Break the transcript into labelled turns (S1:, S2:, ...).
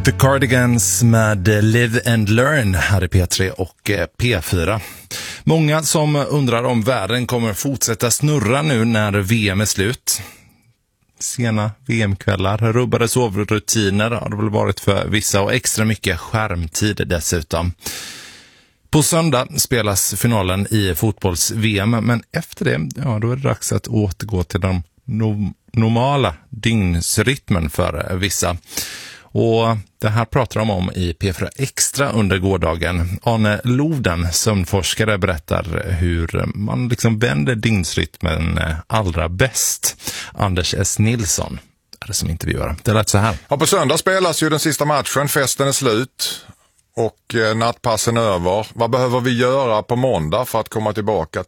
S1: The Cardigans med Live and Learn här i P3 och P4. Många som undrar om världen kommer fortsätta snurra nu när VM är slut. Sena VM-kvällar, rubbade sovrutiner har det väl varit för vissa och extra mycket skärmtid dessutom. På söndag spelas finalen i fotbolls-VM, men efter det, då är det dags att återgå till den normala dygnsrytmen för vissa. Och det här pratar de om i P4 Extra under gårdagen. Arne Loden, sömnforskare, berättar hur man liksom vänder dygnsrytmen allra bäst. Anders S. Nilsson är det som intervjuar. Det lät så här.
S2: Ja, på söndag spelas ju den sista matchen. Festen är slut och nattpassen över. Vad behöver vi göra på måndag för att komma tillbaka